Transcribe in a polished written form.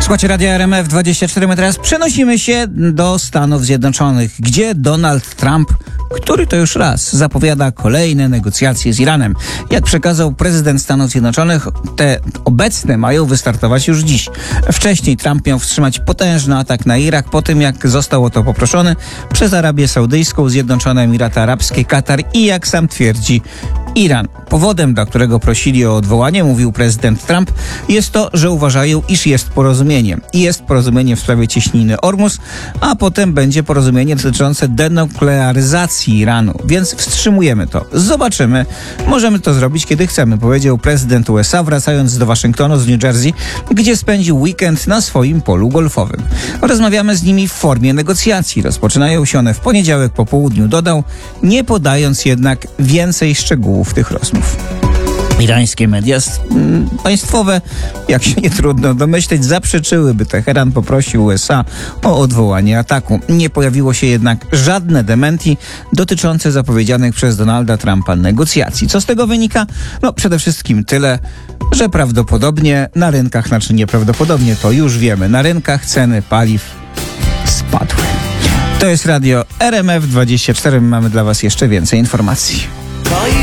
Słuchajcie Radia RMF24, my teraz przenosimy się do Stanów Zjednoczonych, gdzie Donald Trump, który to już raz zapowiada kolejne negocjacje z Iranem. Jak przekazał prezydent Stanów Zjednoczonych, te obecne mają wystartować już dziś. Wcześniej Trump miał wstrzymać potężny atak na Irak po tym, jak został o to poproszony przez Arabię Saudyjską, Zjednoczone Emiraty Arabskie, Katar i, jak sam twierdzi, Iran. Powodem, dla którego prosili o odwołanie, mówił prezydent Trump, jest to, że uważają, iż jest porozumienie. I jest porozumienie w sprawie cieśniny Ormus, a potem będzie porozumienie dotyczące denuklearyzacji Iranu. Więc wstrzymujemy to. Zobaczymy. Możemy to zrobić, kiedy chcemy, powiedział prezydent USA, wracając do Waszyngtonu z New Jersey, gdzie spędził weekend na swoim polu golfowym. Rozmawiamy z nimi w formie negocjacji. Rozpoczynają się one w poniedziałek po południu, dodał, nie podając jednak więcej szczegółów tych rozmów. Irańskie media państwowe, jak się nie trudno domyśleć, zaprzeczyły, by Teheran poprosił USA o odwołanie ataku. Nie pojawiło się jednak żadne dementi dotyczące zapowiedzianych przez Donalda Trumpa negocjacji. Co z tego wynika? No przede wszystkim tyle, że prawdopodobnie na rynkach, znaczy nieprawdopodobnie, to już wiemy, na rynkach ceny paliw spadły. To jest radio RMF24, mamy dla Was jeszcze więcej informacji.